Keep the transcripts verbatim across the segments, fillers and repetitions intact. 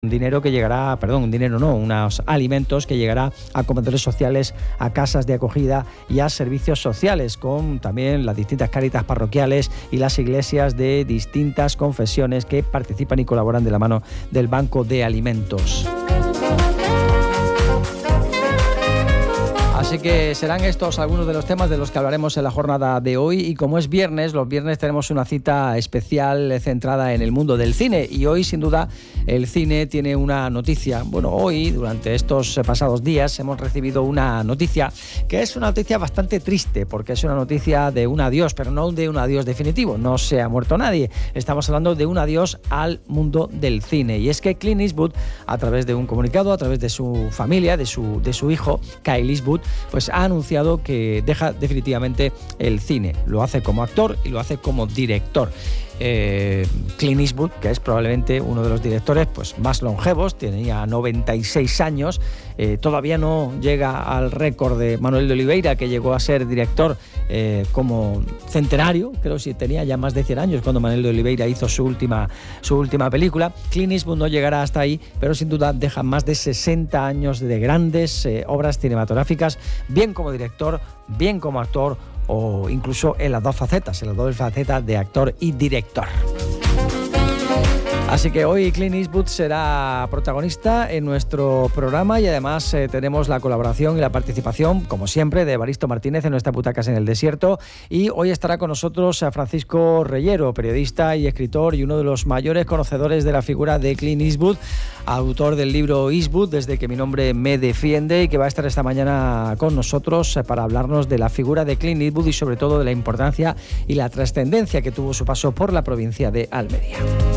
Un dinero que llegará, perdón, un dinero no, unos alimentos que llegará a comedores sociales, a casas de acogida y a servicios sociales, con también las distintas cáritas parroquiales y las iglesias de distintas confesiones que participan y colaboran de la mano del Banco de Alimentos. Así que serán estos algunos de los temas de los que hablaremos en la jornada de hoy, y como es viernes, los viernes tenemos una cita especial centrada en el mundo del cine, y hoy sin duda el cine tiene una noticia. Bueno, hoy durante estos pasados días hemos recibido una noticia que es una noticia bastante triste, porque es una noticia de un adiós, pero no de un adiós definitivo, no se ha muerto nadie, estamos hablando de un adiós al mundo del cine, y es que Clint Eastwood, a través de un comunicado, a través de su familia, de su, de su hijo, Kyle Eastwood, pues ha anunciado que deja definitivamente el cine. Lo hace como actor y lo hace como director. Eh, Clint Eastwood, que es probablemente uno de los directores pues, más longevos, tenía noventa y seis años, eh, todavía no llega al récord de Manuel de Oliveira, que llegó a ser director eh, como centenario, creo que tenía ya más de cien años cuando Manuel de Oliveira hizo su última, su última película. Clint Eastwood no llegará hasta ahí, pero sin duda deja más de sesenta años de grandes eh, obras cinematográficas, bien como director, bien como actor, o incluso en las dos facetas, en las dos facetas de actor y director. Así que hoy Clint Eastwood será protagonista en nuestro programa, y además eh, tenemos la colaboración y la participación, como siempre, de Evaristo Martínez en nuestra Butacas en el Desierto, y hoy estará con nosotros a Francisco Reyero, periodista y escritor y uno de los mayores conocedores de la figura de Clint Eastwood, autor del libro Eastwood, Desde que mi nombre me defiende, y que va a estar esta mañana con nosotros para hablarnos de la figura de Clint Eastwood y sobre todo de la importancia y la trascendencia que tuvo su paso por la provincia de Almería.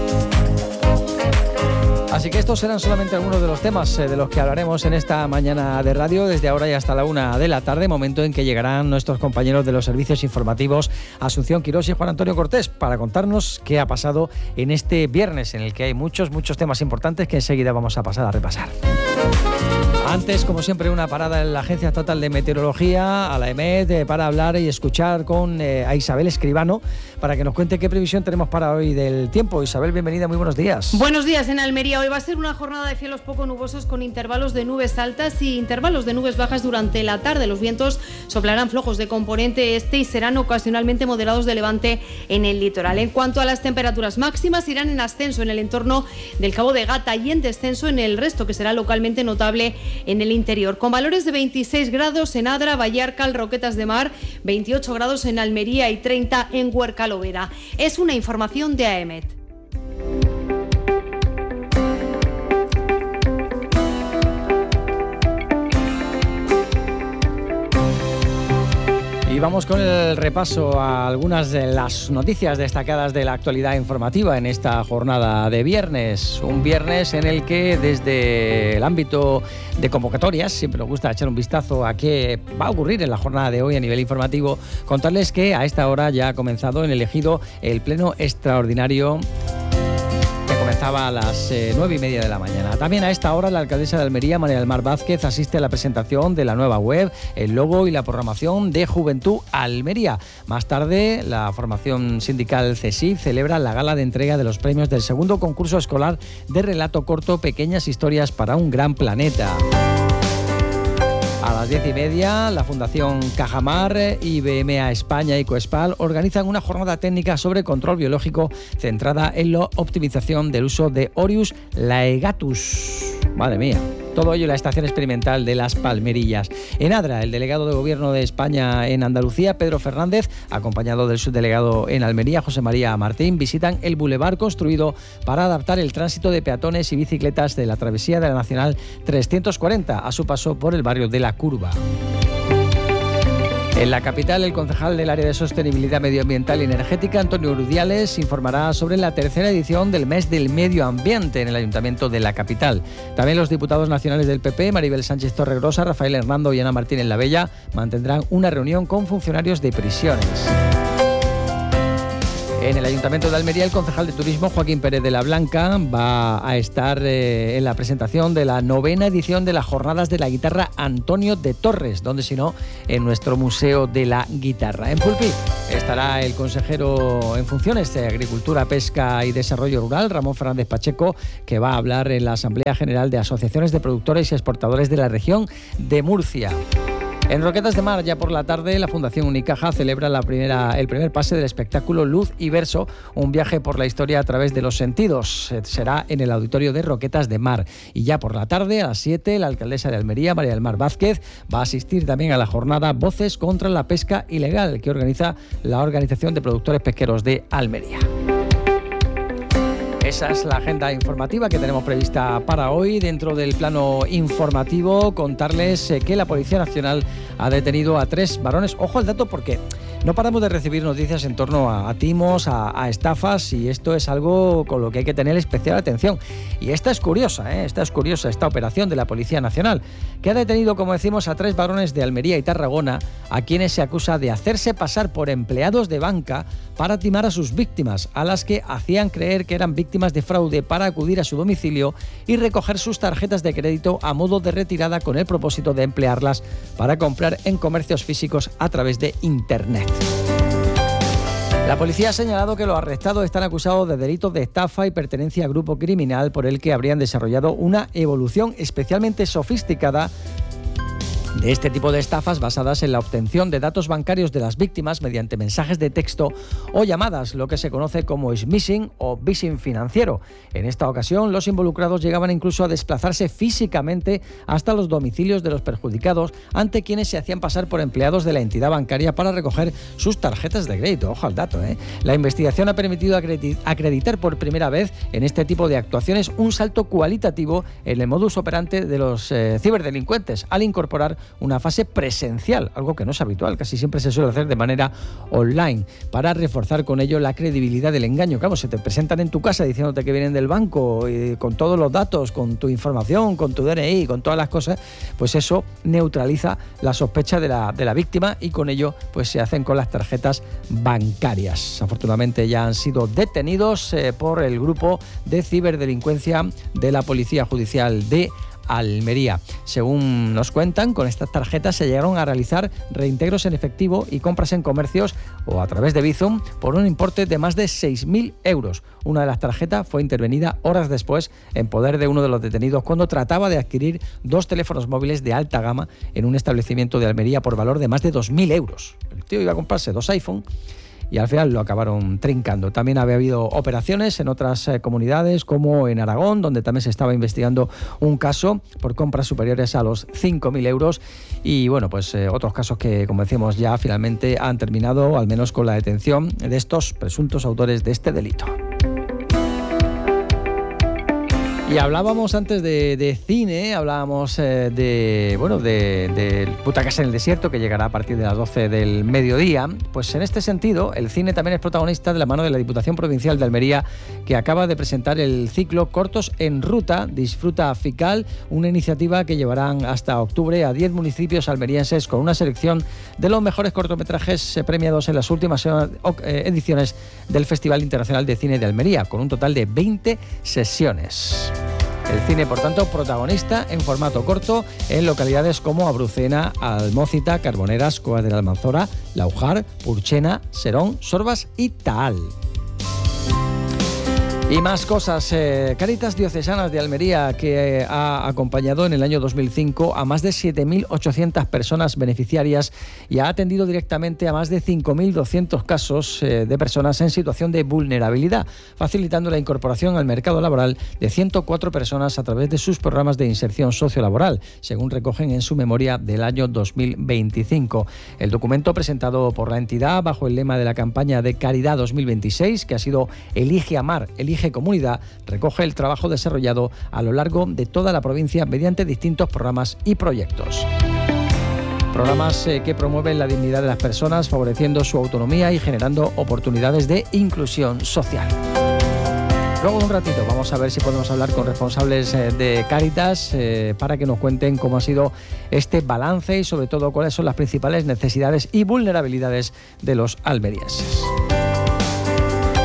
Así que estos serán solamente algunos de los temas de los que hablaremos en esta mañana de radio, desde ahora y hasta la una de la tarde, momento en que llegarán nuestros compañeros de los servicios informativos Asunción Quirós y Juan Antonio Cortés para contarnos qué ha pasado en este viernes, en el que hay muchos, muchos temas importantes que enseguida vamos a pasar a repasar. Antes, como siempre, una parada en la Agencia Estatal de Meteorología, a la EMET, eh, para hablar y escuchar con eh, a Isabel Escribano, para que nos cuente qué previsión tenemos para hoy del tiempo. Isabel, bienvenida, muy buenos días. Buenos días. En Almería hoy va a ser una jornada de cielos poco nubosos, con intervalos de nubes altas y intervalos de nubes bajas durante la tarde. Los vientos soplarán flojos de componente este y serán ocasionalmente moderados de levante en el litoral. En cuanto a las temperaturas máximas, irán en ascenso en el entorno del Cabo de Gata y en descenso en el resto, que será localmente notable en el interior, con valores de veintiséis grados en Adra, Vallarcal, Roquetas de Mar, veintiocho grados en Almería y treinta en Huercalovera. Es una información de AEMET. Y vamos con el repaso a algunas de las noticias destacadas de la actualidad informativa en esta jornada de viernes. Un viernes en el que desde el ámbito de convocatorias siempre nos gusta echar un vistazo a qué va a ocurrir en la jornada de hoy a nivel informativo. Contarles que a esta hora ya ha comenzado en el Ejido el pleno extraordinario, que comenzaba a las eh, nueve y media de la mañana. También a esta hora la alcaldesa de Almería, María del Mar Vázquez, asiste a la presentación de la nueva web, el logo y la programación de Juventud Almería. Más tarde, la formación sindical CESIF celebra la gala de entrega de los premios del segundo concurso escolar de relato corto Pequeñas Historias para un Gran Planeta. A las diez y media, la Fundación Cajamar, I B M A España y Coespal organizan una jornada técnica sobre control biológico centrada en la optimización del uso de Orius laegatus. Madre mía. Todo ello en la Estación Experimental de Las Palmerillas. En Adra, el delegado de Gobierno de España en Andalucía, Pedro Fernández, acompañado del subdelegado en Almería, José María Martín, visitan el bulevar construido para adaptar el tránsito de peatones y bicicletas de la travesía de la Nacional trescientos cuarenta a su paso por el barrio de La Curva. En la capital, el concejal del área de sostenibilidad medioambiental y energética, Antonio Urdiales, informará sobre la tercera edición del Mes del Medio Ambiente en el Ayuntamiento de la capital. También los diputados nacionales del P P, Maribel Sánchez Torregrosa, Rafael Hernando y Ana Martín en la Bella, mantendrán una reunión con funcionarios de prisiones. En el Ayuntamiento de Almería, el concejal de Turismo, Joaquín Pérez de la Blanca, va a estar eh, en la presentación de la novena edición de las Jornadas de la Guitarra Antonio de Torres, donde si no, en nuestro Museo de la Guitarra. En Pulpí estará el consejero en funciones de Agricultura, Pesca y Desarrollo Rural, Ramón Fernández Pacheco, que va a hablar en la Asamblea General de Asociaciones de Productores y Exportadores de la región de Murcia. En Roquetas de Mar, ya por la tarde, la Fundación Unicaja celebra la primera, el primer pase del espectáculo Luz y Verso, un viaje por la historia a través de los sentidos. Será en el auditorio de Roquetas de Mar. Y ya por la tarde, a las siete, la alcaldesa de Almería, María del Mar Vázquez, va a asistir también a la jornada Voces contra la Pesca Ilegal, que organiza la Organización de Productores Pesqueros de Almería. Esa es la agenda informativa que tenemos prevista para hoy. Dentro del plano informativo, contarles que la Policía Nacional ha detenido a tres varones. Ojo al dato, porque no paramos de recibir noticias en torno a, a timos, a, a estafas, y esto es algo con lo que hay que tener especial atención. Y esta es curiosa, ¿eh? esta es curiosa, esta operación de la Policía Nacional, que ha detenido, como decimos, a tres varones de Almería y Tarragona, a quienes se acusa de hacerse pasar por empleados de banca para timar a sus víctimas, a las que hacían creer que eran víctimas de fraude para acudir a su domicilio y recoger sus tarjetas de crédito a modo de retirada, con el propósito de emplearlas para comprar en comercios físicos a través de Internet. La policía ha señalado que los arrestados están acusados de delitos de estafa y pertenencia a grupo criminal, por el que habrían desarrollado una evolución especialmente sofisticada de este tipo de estafas, basadas en la obtención de datos bancarios de las víctimas mediante mensajes de texto o llamadas, lo que se conoce como smishing o phishing financiero. En esta ocasión, los involucrados llegaban incluso a desplazarse físicamente hasta los domicilios de los perjudicados, ante quienes se hacían pasar por empleados de la entidad bancaria para recoger sus tarjetas de crédito. Ojo al dato, ¿eh? La investigación ha permitido acreditar por primera vez en este tipo de actuaciones un salto cualitativo en el modus operandi de los eh, ciberdelincuentes, al incorporar una fase presencial, algo que no es habitual, casi siempre se suele hacer de manera online, para reforzar con ello la credibilidad del engaño. Claro, se te presentan en tu casa diciéndote que vienen del banco, y con todos los datos, con tu información, con tu D N I, con todas las cosas, pues eso neutraliza la sospecha de la, de la víctima, y con ello pues se hacen con las tarjetas bancarias. Afortunadamente ya han sido detenidos eh, por el grupo de ciberdelincuencia de la Policía Judicial de Almería. Según nos cuentan, con estas tarjetas se llegaron a realizar reintegros en efectivo y compras en comercios o a través de Bizum por un importe de más de seis mil euros. Una de las tarjetas fue intervenida horas después en poder de uno de los detenidos, cuando trataba de adquirir dos teléfonos móviles de alta gama en un establecimiento de Almería por valor de más de dos mil euros. El tío iba a comprarse dos iPhone y al final lo acabaron trincando. También había habido operaciones en otras eh, comunidades, como en Aragón, donde también se estaba investigando un caso por compras superiores a los cinco mil euros. Y bueno, pues eh, otros casos que, como decíamos, ya finalmente han terminado, al menos con la detención de estos presuntos autores de este delito. Y hablábamos antes de, de cine, hablábamos eh, de, bueno, de, de Butacas en el Desierto, que llegará a partir de las doce del mediodía. Pues en este sentido, el cine también es protagonista de la mano de la Diputación Provincial de Almería, que acaba de presentar el ciclo Cortos en Ruta, Disfruta Fical, una iniciativa que llevarán hasta octubre a diez municipios almerienses, con una selección de los mejores cortometrajes eh, premiados en las últimas eh, ediciones del Festival Internacional de Cine de Almería, con un total de veinte sesiones. El cine, por tanto, protagonista en formato corto en localidades como Abrucena, Almócita, Carboneras, Coas de la Almanzora, Laujar, Purchena, Serón, Sorbas y Taal. Y más cosas. Eh, Cáritas Diocesanas de Almería, que eh, ha acompañado en el año dos mil cinco a más de siete mil ochocientas personas beneficiarias y ha atendido directamente a más de cinco mil doscientos casos eh, de personas en situación de vulnerabilidad, facilitando la incorporación al mercado laboral de ciento cuatro personas a través de sus programas de inserción sociolaboral, según recogen en su memoria del año dos mil veinticinco. El documento, presentado por la entidad bajo el lema de la campaña de Caridad dos mil veintiséis, que ha sido Elige Amar, Elige Comunidad, recoge el trabajo desarrollado a lo largo de toda la provincia mediante distintos programas y proyectos. Programas eh, que promueven la dignidad de las personas, favoreciendo su autonomía y generando oportunidades de inclusión social. Luego, en un ratito, vamos a ver si podemos hablar con responsables eh, de Cáritas eh, para que nos cuenten cómo ha sido este balance y, sobre todo, cuáles son las principales necesidades y vulnerabilidades de los almerienses.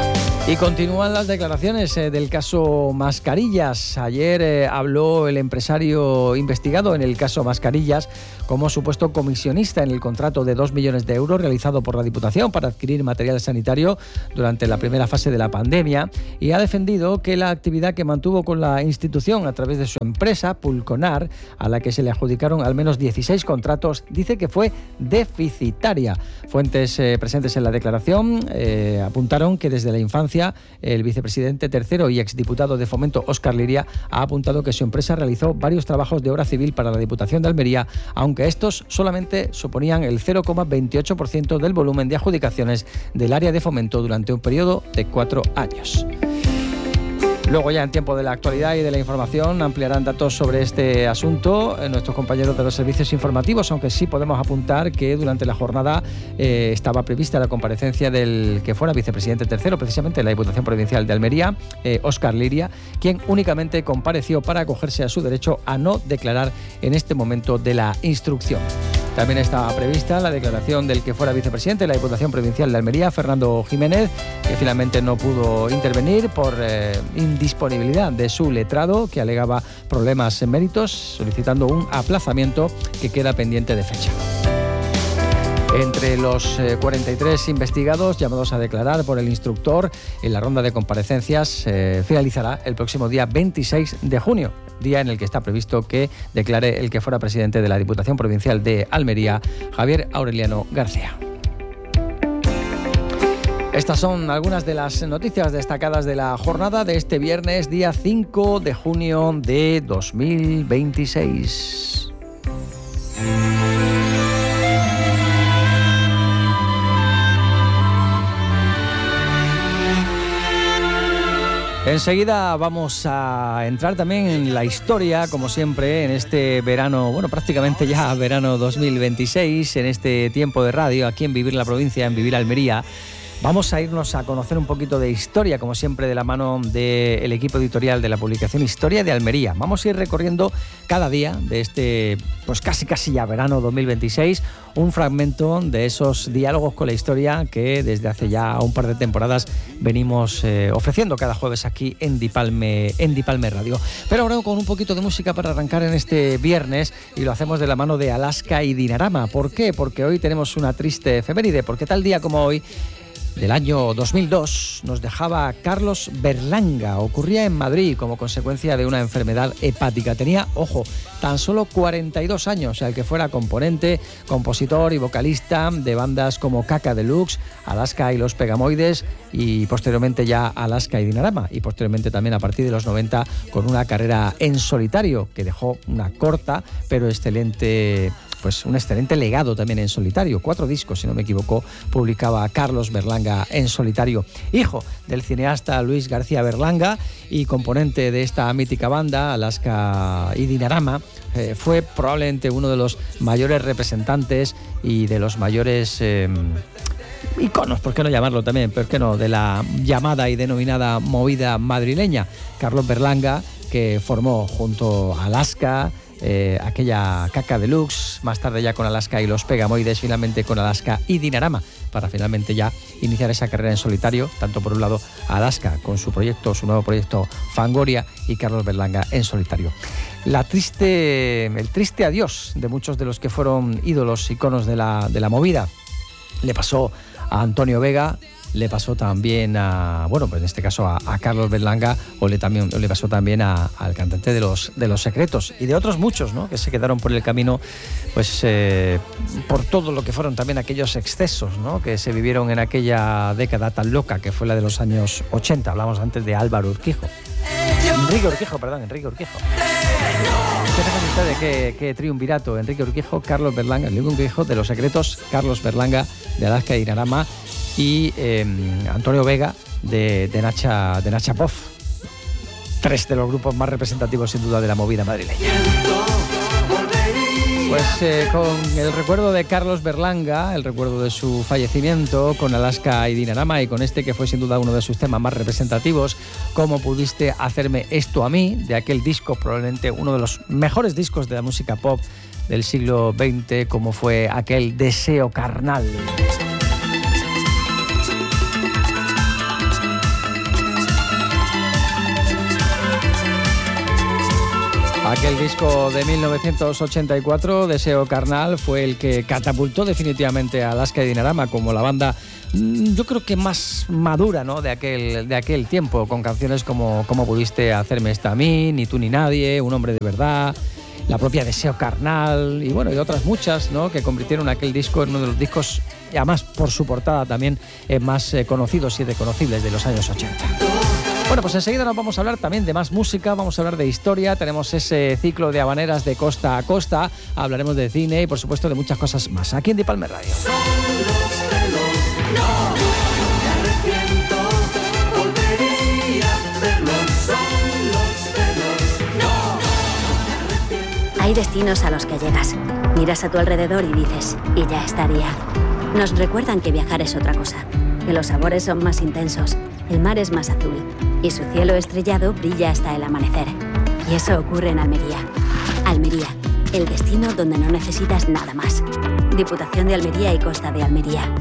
Y continúan las declaraciones eh, del caso Mascarillas. Ayer eh, habló el empresario investigado en el caso Mascarillas como supuesto comisionista en el contrato de dos millones de euros realizado por la Diputación para adquirir material sanitario durante la primera fase de la pandemia, y ha defendido que la actividad que mantuvo con la institución a través de su empresa, Pulconar, a la que se le adjudicaron al menos dieciséis contratos, dice que fue deficitaria. Fuentes eh, presentes en la declaración eh, apuntaron que desde la infancia el vicepresidente tercero y exdiputado de Fomento, Óscar Liria, ha apuntado que su empresa realizó varios trabajos de obra civil para la Diputación de Almería, aunque estos solamente suponían el cero coma veintiocho por ciento del volumen de adjudicaciones del área de Fomento durante un periodo de cuatro años. Luego, ya en tiempo de la actualidad y de la información, ampliarán datos sobre este asunto nuestros compañeros de los servicios informativos, aunque sí podemos apuntar que durante la jornada eh, estaba prevista la comparecencia del que fuera vicepresidente tercero, precisamente de la Diputación Provincial de Almería, eh, Óscar Liria, quien únicamente compareció para acogerse a su derecho a no declarar en este momento de la instrucción. También estaba prevista la declaración del que fuera vicepresidente de la Diputación Provincial de Almería, Fernando Jiménez, que finalmente no pudo intervenir por eh, indisponibilidad de su letrado, que alegaba problemas en méritos, solicitando un aplazamiento que queda pendiente de fecha. Entre los eh, cuarenta y tres investigados llamados a declarar por el instructor en la ronda de comparecencias eh, finalizará el próximo día veintiséis de junio, día en el que está previsto que declare el que fuera presidente de la Diputación Provincial de Almería, Javier Aureliano García. Estas son algunas de las noticias destacadas de la jornada de este viernes, día cinco de junio de dos mil veintiséis. Enseguida vamos a entrar también en la historia, como siempre, en este verano, bueno, prácticamente ya verano dos mil veintiséis, en este tiempo de radio, aquí en Vivir la Provincia, en Vivir Almería. Vamos a irnos a conocer un poquito de historia, como siempre, de la mano del equipo editorial de la publicación Historia de Almería. Vamos a ir recorriendo cada día de este, pues casi casi ya verano dos mil veintiséis, un fragmento de esos diálogos con la historia que desde hace ya un par de temporadas venimos eh, ofreciendo cada jueves aquí en Dipalme, en Dipalme Radio. Pero ahora con un poquito de música para arrancar en este viernes, y lo hacemos de la mano de Alaska y Dinarama. ¿Por qué? Porque hoy tenemos una triste efeméride, porque tal día como hoy, del año dos mil dos, nos dejaba Carlos Berlanga. Ocurría en Madrid como consecuencia de una enfermedad hepática. Tenía, ojo, tan solo cuarenta y dos años, el que fuera componente, compositor y vocalista de bandas como Caca Deluxe, Alaska y los Pegamoides, y posteriormente ya Alaska y Dinarama, y posteriormente también a partir de los noventa con una carrera en solitario que dejó una corta pero excelente, pues un excelente legado también en solitario. Cuatro discos, si no me equivoco, publicaba Carlos Berlanga en solitario. Hijo del cineasta Luis García Berlanga y componente de esta mítica banda, Alaska y Dinarama, eh, fue probablemente uno de los mayores representantes y de los mayores eh, iconos, ¿por qué no llamarlo también? ¿Por qué no? De la llamada y denominada movida madrileña. Carlos Berlanga, que formó junto a Alaska, Eh, aquella Caca Deluxe, más tarde ya con Alaska y los Pegamoides, finalmente con Alaska y Dinarama, para finalmente ya iniciar esa carrera en solitario, tanto por un lado Alaska con su proyecto, su nuevo proyecto Fangoria, y Carlos Berlanga en solitario. La triste, el triste adiós de muchos de los que fueron ídolos, iconos de la, de la movida, le pasó a Antonio Vega, le pasó también a, bueno, pues en este caso a, a Carlos Berlanga, o le, también, le pasó también a, al cantante de los, de los Secretos, y de otros muchos, ¿no?, que se quedaron por el camino, pues eh, por todo lo que fueron también aquellos excesos, ¿no?, que se vivieron en aquella década tan loca que fue la de los años ochenta. Hablamos antes de Álvaro Urquijo. Enrique Urquijo, perdón, Enrique Urquijo. ¿Qué saben ustedes qué, qué triunvirato? Enrique Urquijo, Carlos Berlanga, Enrique Urquijo de los Secretos, Carlos Berlanga de Alaska y Dinarama, y eh, Antonio Vega de, de, Nacha, de Nacha Pop. Tres de los grupos más representativos sin duda de la movida madrileña. Pues eh, con el recuerdo de Carlos Berlanga, el recuerdo de su fallecimiento, con Alaska y Dinarama, y con este que fue sin duda uno de sus temas más representativos, ¿Cómo pudiste hacerme esto a mí?, de aquel disco, probablemente uno de los mejores discos de la música pop del siglo veinte, como fue aquel Deseo Carnal. Aquel disco de mil novecientos ochenta y cuatro, Deseo Carnal, fue el que catapultó definitivamente a Alaska y Dinarama como la banda, yo creo que más madura, ¿no?, de aquel, de aquel tiempo, con canciones como Cómo pudiste hacerme esta a mí, Ni tú ni nadie, Un hombre de verdad, la propia Deseo Carnal y bueno, y otras muchas, ¿no?, que convirtieron aquel disco en uno de los discos, además por su portada también, eh, más eh, conocidos y reconocibles de los años ochenta. Bueno, pues enseguida nos vamos a hablar también de más música, vamos a hablar de historia, tenemos ese ciclo de habaneras de costa a costa, hablaremos de cine y por supuesto de muchas cosas más, aquí en Dipalmer Radio. Hay destinos a los que llegas, miras a tu alrededor y dices, y ya estaría. Nos recuerdan que viajar es otra cosa, que los sabores son más intensos, el mar es más azul y su cielo estrellado brilla hasta el amanecer. Y eso ocurre en Almería. Almería, el destino donde no necesitas nada más. Diputación de Almería y Costa de Almería.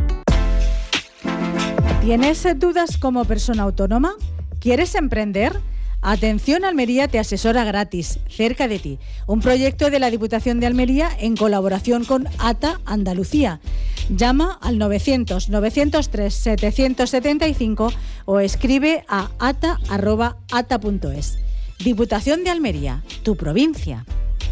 ¿Tienes dudas como persona autónoma? ¿Quieres emprender? Atención Almería te asesora gratis, cerca de ti. Un proyecto de la Diputación de Almería en colaboración con A T A Andalucía. Llama al novecientos, novecientos tres, setecientos setenta y cinco o escribe a ata arroba ata punto es. Diputación de Almería, tu provincia.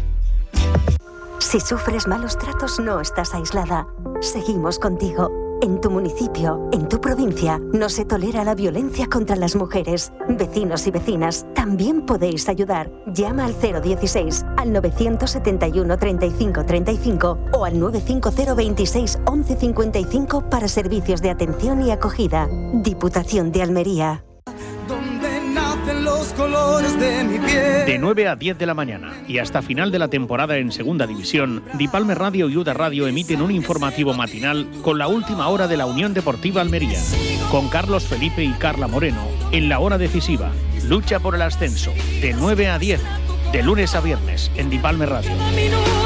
Si sufres malos tratos, no estás aislada. Seguimos contigo. En tu municipio, en tu provincia, no se tolera la violencia contra las mujeres. Vecinos y vecinas, también podéis ayudar. Llama al cero dieciséis, al novecientos setenta y uno, treinta y cinco, treinta y cinco o al nueve cinco cero, veintiséis, once cincuenta y cinco para servicios de atención y acogida. Diputación de Almería. Los colores de mi piel. De nueve a diez de la mañana y hasta final de la temporada en Segunda División, Dipalmer Radio y Uda Radio emiten un informativo matinal con la última hora de la Unión Deportiva Almería, con Carlos Felipe y Carla Moreno en la hora decisiva. Lucha por el ascenso, de nueve a diez, de lunes a viernes en Dipalmer Radio.